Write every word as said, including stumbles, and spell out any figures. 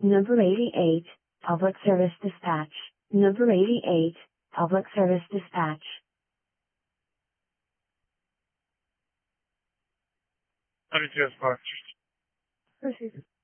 Number eighty-eight, Public Service Dispatch. Number eighty-eight, Public Service Dispatch. Let me just watch. Proceed.